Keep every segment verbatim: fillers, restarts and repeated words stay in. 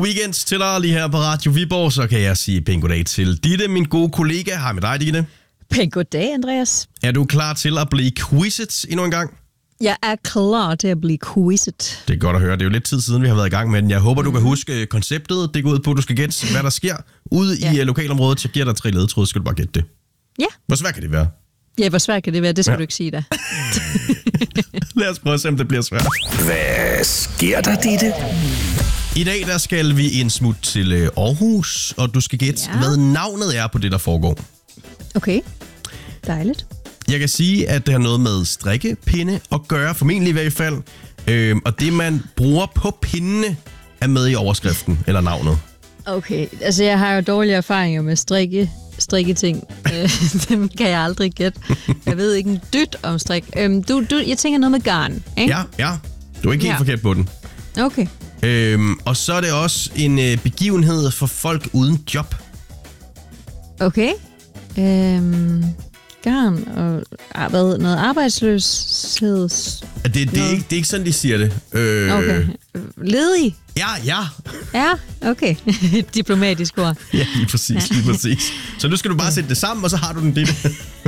weekend til dig lige her på Radio Viborg, så kan jeg sige pænt goddag til Ditte, min gode kollega. Hej med dig, Ditte. Pænt goddag, Andreas. Er du klar til at blive quizzet endnu en gang? Jeg er klar til at blive quizzet. Det er godt at høre. Det er jo lidt tid siden, vi har været i gang med den. Jeg håber, du kan huske konceptet. Det går ud på, at du skal gætte, hvad der sker ude ja. i lokalområdet. Jeg giver dig tre ledetråde, skal du bare gætte det. Ja. Hvor svært kan det være? Ja, hvor svært kan det være? Det skal ja. Ja. du ikke sige da. Lad os prøve at se, om det bliver svært. Hvad sker der, Ditte? I dag der skal vi en smut til Aarhus, og du skal gætte, ja. hvad navnet er på det, der foregår. Okay, dejligt. Jeg kan sige, at det har noget med strikkepinde at gøre, formentlig i hvert fald. Øhm, og det, man bruger på pindene, er med i overskriften eller navnet. Okay, altså jeg har jo dårlige erfaringer med strikke, strikketing. Dem kan jeg aldrig gætte. Jeg ved ikke en dyt om strik. Øhm, du, du, jeg tænker noget med garn, ikke? Ja, ja. Du er ikke helt Ja. forkert på den. Okay. Øhm, og så er det også en øh, begivenhed for folk uden job. Okay. Øhm, garn og ah, hvad, noget arbejdsløshed. Det, det, er ikke, det er ikke sådan, de siger det. Øh, Okay. Ledig? Ja, ja. Ja, okay. Diplomatisk ord. Ja, lige præcis, lige præcis. Så nu skal du bare sætte det sammen, og så har du den det.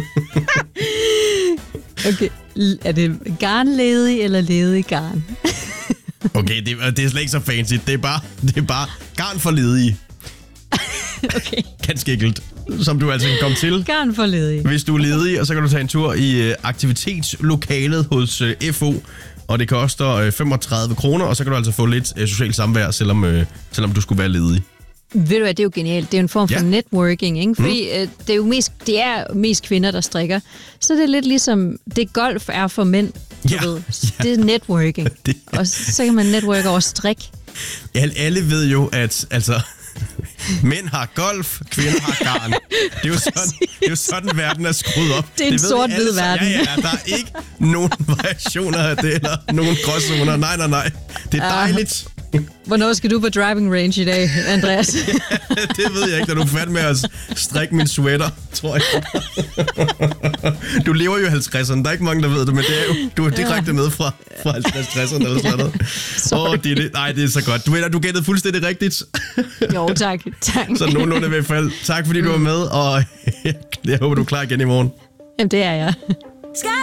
Okay. Er det garnledig eller ledig garn? Okay, det, det er slet ikke så fancy. Det er bare, det er bare garn for ledige. Okay. Ganske enkelt. Som du altså kan komme til, Garn for ledig. hvis du er ledig, og så kan du tage en tur i øh, aktivitetslokalet hos øh, F O, og det koster øh, femogtredive kroner, og så kan du altså få lidt øh, socialt samvær, selvom, øh, selvom du skulle være ledig. Ved du hvad, det er jo genialt. Det er jo en form for Ja. networking, ikke? Fordi mm. øh, det er jo mest, det er mest kvinder, der strikker. Så det er lidt ligesom, det golf er for mænd, du Ja, ved. ja. Det er networking. Det- Og så kan man networke over strik. Alle, alle ved jo, at altså, mænd har golf, kvinder har garn. Det er jo sådan, det er jo sådan verden er skruet op. Det er en ved vi alle sort-hvid sammen. verden. Ja, ja, der er ikke nogen variationer af det, eller nogen gråzoner. Nej, nej, nej. Det er dejligt. Hvornår skal du på driving range i dag, Andreas? Det ved jeg ikke, da du er færdig med at strikke min sweater, tror jeg. Du lever jo i halvtredserne, der er ikke mange, der ved det, men det er jo, du er direkte med fra, fra halvtreds tresserne eller sådan noget. Åh, oh, det er det. Nej, det er så godt. Du ved, du gættede fuldstændig rigtigt. Jo, tak. tak. Så nogenlunde i hvert fald. Tak fordi du var med, og jeg håber, du er klar igen i morgen. Jamen, det er jeg. Skal